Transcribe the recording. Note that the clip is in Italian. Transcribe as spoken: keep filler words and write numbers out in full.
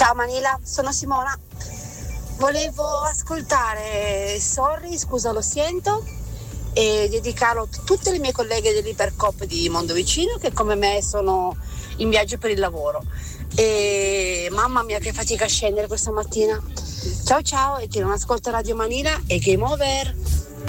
Ciao Manila, sono Simona. Volevo ascoltare Sorry, scusa lo sento, e dedicarlo a tutte le mie colleghe dell'Ipercop di Mondovicino che come me sono in viaggio per il lavoro. E mamma mia che fatica a scendere questa mattina. Ciao ciao e ti non ascolto Radio Manila e Game Over.